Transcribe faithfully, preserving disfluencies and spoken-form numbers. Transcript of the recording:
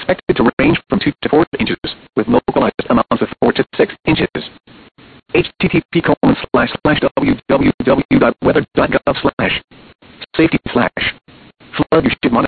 expected to range from two to four inches, with localized amounts of four to six inches. http colon slash slash www.weather.gov slash safety slash flood. You should monitor